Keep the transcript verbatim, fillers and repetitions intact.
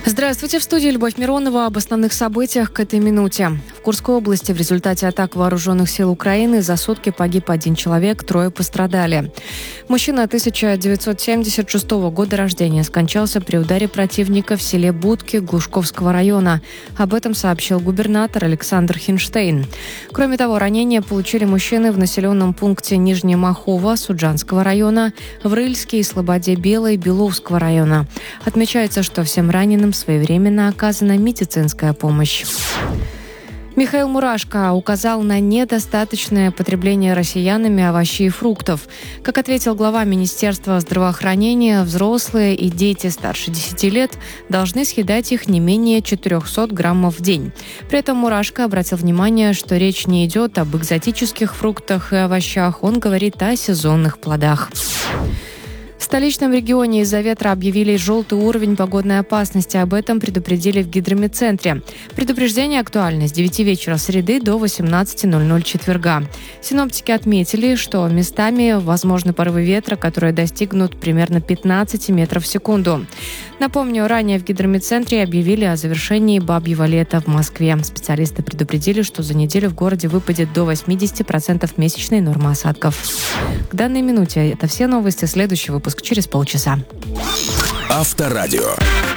Здравствуйте, в студии Любовь Миронова. Об основных событиях к этой минуте. В Курской области в результате атак вооруженных сил Украины за сутки погиб один человек, трое пострадали. Мужчина тысяча девятьсот семьдесят шестого года рождения скончался при ударе противника в селе Будки Глушковского района. Об этом сообщил губернатор Александр Хинштейн. Кроме того, ранения получили мужчины в населенном пункте Нижнемахово Суджанского района, в Рыльске и Слободе Белой Беловского района. Отмечается, что всем раненым своевременно оказана медицинская помощь. Михаил Мурашко указал на недостаточное потребление россиянами овощей и фруктов. Как ответил глава Министерства здравоохранения, взрослые и дети старше десяти лет должны съедать их не менее четырехсот граммов в день. При этом Мурашко обратил внимание, что речь не идет об экзотических фруктах и овощах, он говорит о сезонных плодах. В столичном регионе из-за ветра объявили желтый уровень погодной опасности. Об этом предупредили в гидрометцентре. Предупреждение актуально с девяти вечера среды до восемнадцати ноль-ноль четверга. Синоптики отметили, что местами возможны порывы ветра, которые достигнут примерно пятнадцати метров в секунду. Напомню, ранее в гидрометцентре объявили о завершении бабьего лета в Москве. Специалисты предупредили, что за неделю в городе выпадет до восьмидесяти процентов месячной нормы осадков. К данной минуте это все новости. Следующий выпуск через полчаса. Авторадио.